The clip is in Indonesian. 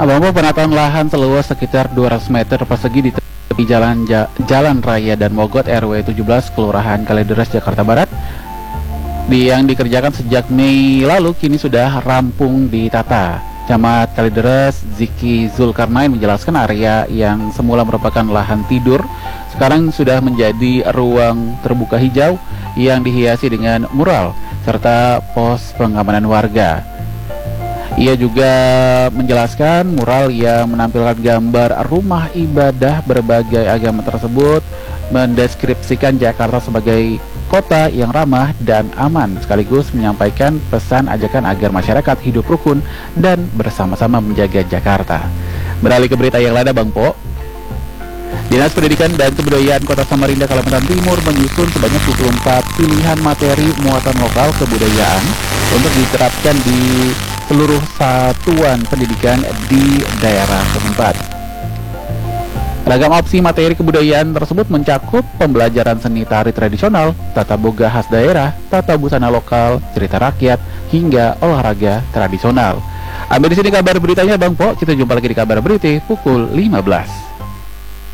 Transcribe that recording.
Abang-abang penataan lahan seluas sekitar 200 meter persegi di tepi Jalan Raya dan Mogot RW 17 Kelurahan Kalideres, Jakarta Barat yang dikerjakan sejak Mei lalu kini sudah rampung ditata. Camat Kalideres Ziki Zulkarnain menjelaskan area yang semula merupakan lahan tidur sekarang sudah menjadi ruang terbuka hijau yang dihiasi dengan mural serta pos pengamanan warga. Ia juga menjelaskan mural yang menampilkan gambar rumah ibadah berbagai agama tersebut mendeskripsikan Jakarta sebagai kota yang ramah dan aman, sekaligus menyampaikan pesan ajakan agar masyarakat hidup rukun dan bersama-sama menjaga Jakarta. Beralih ke berita yang lain, Bang Po. Dinas Pendidikan dan Kebudayaan Kota Samarinda, Kalimantan Timur menyusun sebanyak 24 pilihan materi muatan lokal kebudayaan untuk diterapkan di seluruh satuan pendidikan di daerah setempat. Ragam opsi materi kebudayaan tersebut mencakup pembelajaran seni tari tradisional, tata boga khas daerah, tata busana lokal, cerita rakyat, hingga olahraga tradisional. Ambil di sini kabar beritanya, Bang Po. Kita jumpa lagi di kabar berita pukul 15.